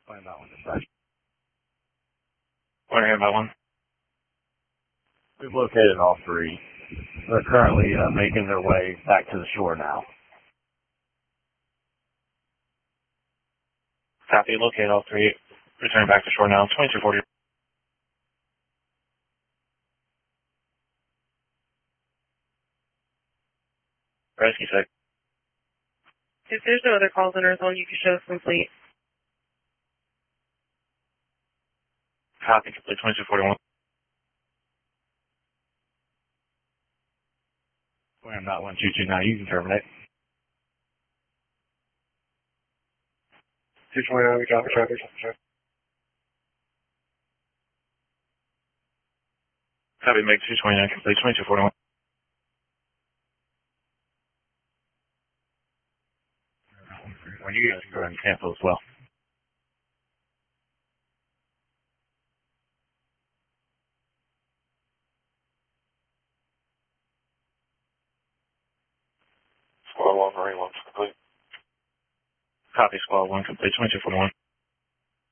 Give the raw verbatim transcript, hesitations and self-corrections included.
Find that one dispatch. Wondering about one. We've located all three. They're currently uh, making their way back to the shore now. Copy, locate all three. Returning back to shore now. twenty-two forty. Rescue sec. If there's no other calls on our phone, you can show us complete. Copy, complete twenty-two forty-one. I'm not one two two now. You can terminate. two twenty-nine, we copy traffic. Copy, make two twenty-nine, complete twenty-two forty-one. When you guys can go ahead and cancel as well. Squad one, Marine one, complete. Copy, squad one, complete twenty-two forty-one.